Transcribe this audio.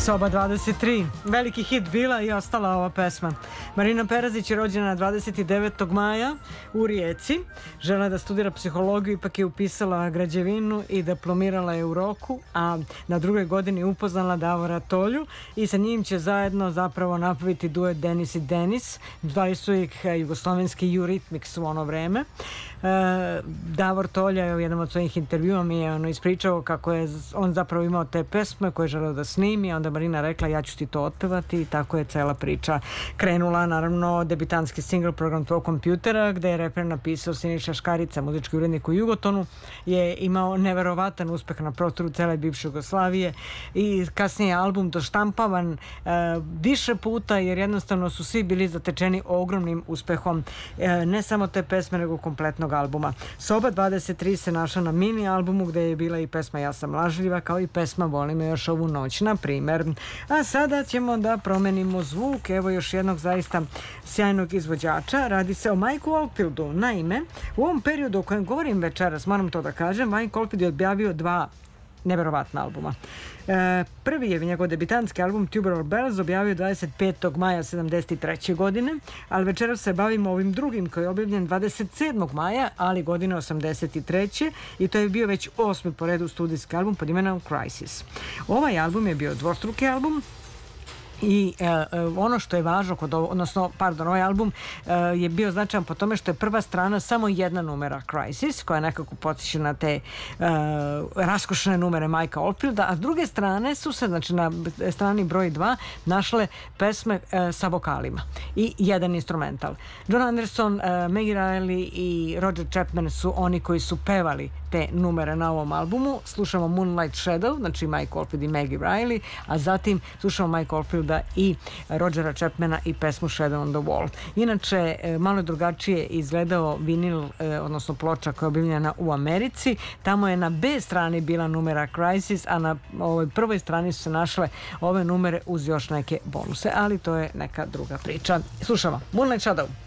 Soba 23, veliki hit bila i ostala ova pesma. Marina Perazić je rođena 29. maja u Rijeci. Žela da studira psihologiju, ipak je upisala građevinu i diplomirala je u roku, a na drugoj godini upoznala Davora Tolju i sa njim će zajedno zapravo napraviti duet Denis i Denis. Zvali su ih jugoslovenski Eurythmics u ono vreme. Davor Tolja je u jednom od svojih intervjua mi je ispričao kako je on zapravo imao te pesme koje je želeo da snimi, a onda Marina rekla ja ću ti to otpevati i tako je cela priča krenula. Naravno, debitanski singl Program tvog kompjutera, gde je reper napisao Siniša Škarica, muzički urednik u Jugotonu, je imao neverovatan uspeh na prostoru cele bivše Jugoslavije i kasnije je album doštampavan više puta jer jednostavno su svi bili zatečeni ogromnim uspehom ne samo te pesme nego kompletnog albuma. Soba 23 se našla na mini albumu gde je bila i pesma Ja sam lažljiva kao i pesma Volim me još ovu noć na primer. A sada ćemo da promenimo zvuk, evo još jednog zaista sjajnog izvođača. Radi se o Mike Oldfieldu. Naime, u ovom periodu o kojem govorim večeras, moram to da kažem, Mike Oldfield je objavio dva neverovatna albuma. Prvi je njegov debitanski album Tubular Bells objavio 25. maja 73. godine, ali večeras se bavimo ovim drugim koji je objavljen 27. maja, ali godine 83. i to je bio već 8. po redu studijski album pod imenom Crisis. Ovaj album je bio dvostruki album i ono što je važno ovaj album je bio značajan po tome što je prva strana samo jedna numera Crisis, koja nekako podsjeća na te raskošne numere Mikea Oldfielda, a s druge strane su se, znači na strani broj 2 našle pesme sa vokalima i jedan instrumental. John Anderson, Maggie Riley i Roger Chapman su oni koji su pevali te numere na ovom albumu. Slušamo Moonlight Shadow, znači Mike Oldfield i Maggie Riley, a zatim slušamo Mike Oldfielda i Rogera Chapmana i pesmu Shadow on the Wall. Inače, malo drugačije izgledao vinil, odnosno ploča koja je objavljena u Americi. Tamo je na B strani bila numera Crisis, a na ovoj prvoj strani su se našle ove numere uz još neke bonuse, ali to je neka druga priča. Slušamo Moonlight Shadow.